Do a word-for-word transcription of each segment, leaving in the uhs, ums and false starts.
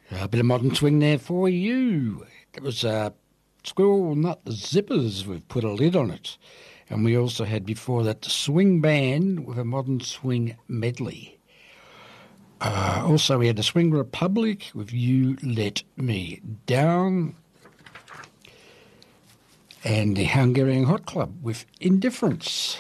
A bit of modern swing there for you. It was uh, Squirrel Nut Zippers. We've put a lid on it. And we also had before that the Swing Band with a modern swing medley. Uh, also, we had the Swing Republic with You Let Me Down. And the Hungarian Hot Club with Indifference.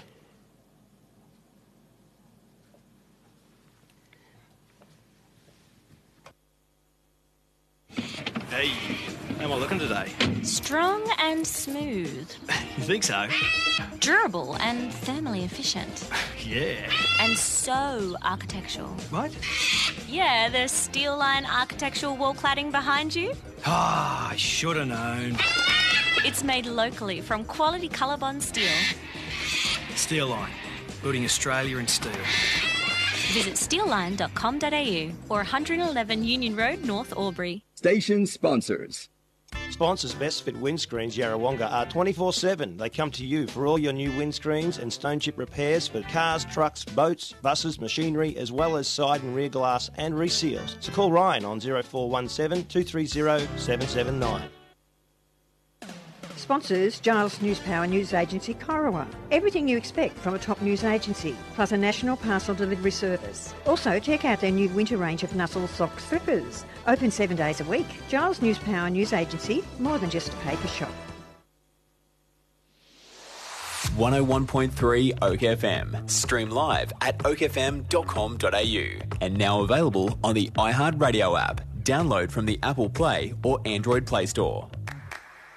Hey, how am I looking today? Strong and smooth. You think so? Durable and thermally efficient. Yeah. And so architectural. What? Yeah, the Steel Line architectural wall cladding behind you. Ah, I should have known. It's made locally from quality Colorbond steel. Steel Line, building Australia in steel. Visit steel line dot com dot a u or one eleven Union Road, North Albury. Station sponsors. Sponsors Best Fit Windscreens Yarrawonga are twenty-four seven. They come to you for all your new windscreens and stone chip repairs for cars, trucks, boats, buses, machinery, as well as side and rear glass and reseals. So call Ryan on oh four one seven, two three zero, seven seven nine. Sponsors Giles News Power News Agency Corowa. Everything you expect from a top news agency, plus a national parcel delivery service. Also, check out their new winter range of Nussel sock slippers. Open seven days a week. Giles News Power News Agency, more than just a paper shop. one oh one point three Oak F M. Stream live at oak f m dot com dot a u. And now available on the iHeartRadio app. Download from the Apple Play or Android Play Store.